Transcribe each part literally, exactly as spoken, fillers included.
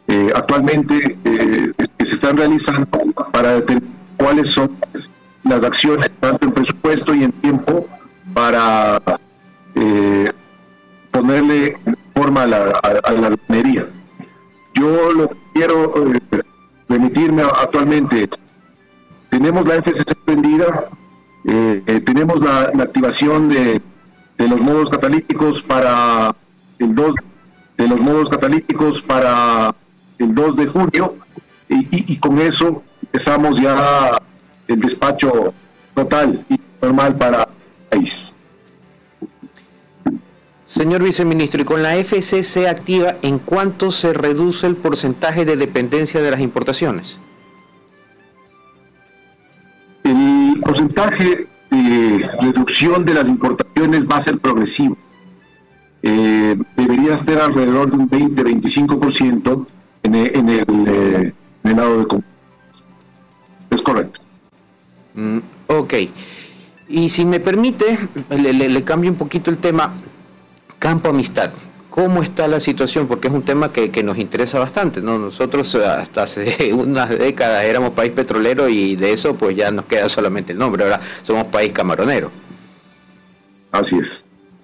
eh, actualmente eh, que se están realizando para determinar cuáles son las acciones, tanto en presupuesto y en tiempo, para eh, ponerle forma a la, a, a la minería. Yo lo que quiero eh, remitirme actualmente es, tenemos la F C C prendida, eh, eh, tenemos la, la activación de, de los modos catalíticos para el dos de los modos catalíticos para el dos de junio, y, y, y con eso empezamos ya el despacho total y normal para el país. Señor viceministro, y con la F C C activa, ¿en cuánto se reduce el porcentaje de dependencia de las importaciones? El porcentaje de reducción de las importaciones va a ser progresivo. Eh, debería estar alrededor de un veinte a veinticinco por ciento en el, en el, eh, en el lado de combustibles. Es correcto. Mm, ok. Y si me permite, le, le, le cambio un poquito el tema. Campo Amistad, ¿cómo está la situación? Porque es un tema que, que nos interesa bastante, ¿no? Nosotros hasta hace unas décadas éramos país petrolero y de eso pues ya nos queda solamente el nombre, ahora somos país camaronero. Así es.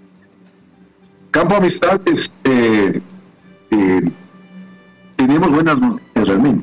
Campo Amistad es, eh, eh, tenemos buenas noticias realmente.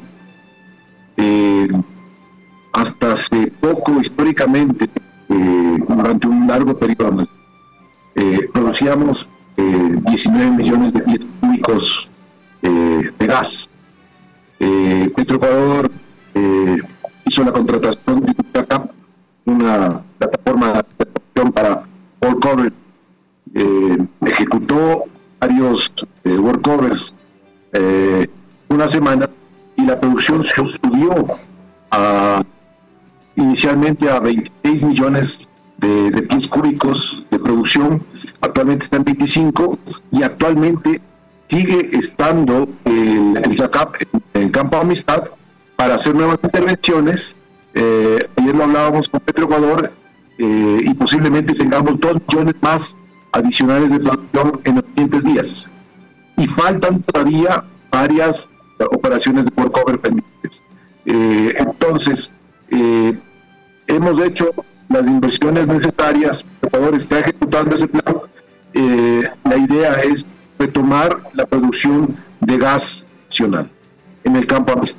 Eh, hasta hace poco, históricamente, eh, durante un largo periodo, eh, producíamos eh, diecinueve millones de pies cúbicos eh, de gas. Eh, Petroecuador eh, hizo la contratación de Utacap, una plataforma de producción para workovers. Eh, ejecutó varios eh, workovers eh, una semana y la producción se subió a, inicialmente a veintiséis millones de, de pies cúbicos de producción, actualmente está en veinticinco y actualmente sigue estando el, el SACAP en, en Campo Amistad para hacer nuevas intervenciones. Eh, ayer lo hablábamos con Petroecuador eh, y posiblemente tengamos dos millones más adicionales de producción en los siguientes días. Y faltan todavía varias operaciones de workover pendientes. Eh, entonces, eh, hemos hecho las inversiones necesarias, Ecuador está ejecutando ese plan. Eh, la idea es retomar la producción de gas nacional en el Campo Amistad.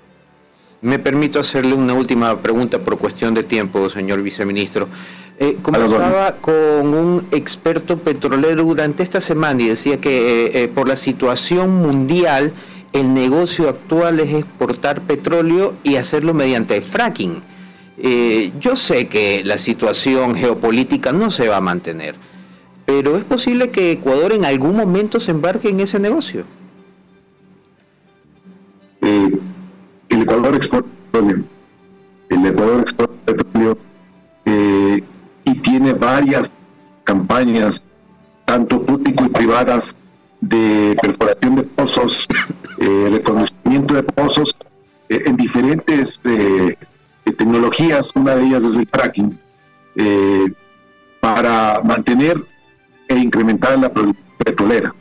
Me permito hacerle una última pregunta por cuestión de tiempo, señor viceministro. Eh, conversaba con un experto petrolero durante esta semana y decía que eh, eh, por la situación mundial el negocio actual es exportar petróleo y hacerlo mediante fracking. Eh, yo sé que la situación geopolítica no se va a mantener, pero ¿es posible que Ecuador en algún momento se embarque en ese negocio? Eh, el Ecuador exporta petróleo. El Ecuador exporta petróleo eh, y tiene varias campañas, tanto público y privadas, de perforación de pozos, eh, reconocimiento de pozos eh, en diferentes eh, tecnologías. Una de ellas es el fracking, eh, para mantener e incrementar la producción petrolera.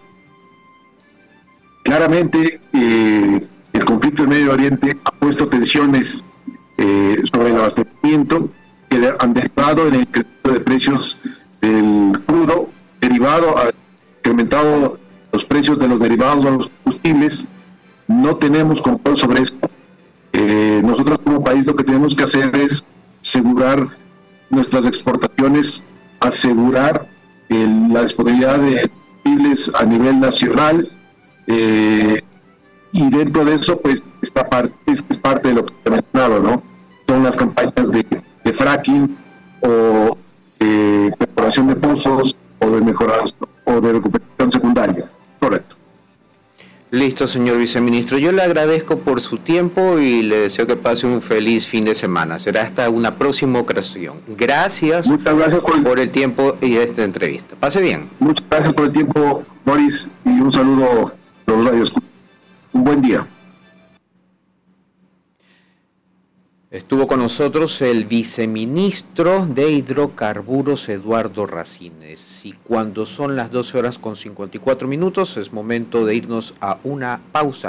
Claramente, eh, el conflicto en Medio Oriente ha puesto tensiones eh, sobre el abastecimiento, que han derivado en el incremento de precios del crudo, derivado, ha incrementado los precios de los derivados de los combustibles. No tenemos control sobre esto. Eh, nosotros como país lo que tenemos que hacer es asegurar nuestras exportaciones, asegurar el, la disponibilidad de combustibles a nivel nacional, eh, y dentro de eso pues esta parte es, es parte de lo que he mencionado, ¿no? Son las campañas de, de fracking o de perforación de pozos o de mejoras o de recuperación secundaria. Correcto. Listo, señor viceministro. Yo le agradezco por su tiempo y le deseo que pase un feliz fin de semana. Será hasta una próxima ocasión. Gracias, Muchas gracias por el, por el tiempo y esta entrevista. Pase bien. Muchas gracias por el tiempo, Boris, y un saludo a los radios. Un buen día. Estuvo con nosotros el viceministro de Hidrocarburos, Eduardo Racines. Y cuando son las doce horas con cincuenta y cuatro minutos, es momento de irnos a una pausa.